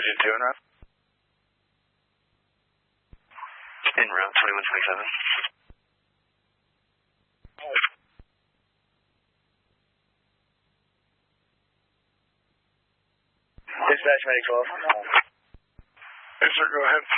Agent 2 en route? En route, 2127. Dispatch, medic 12. Yes, sir, go ahead.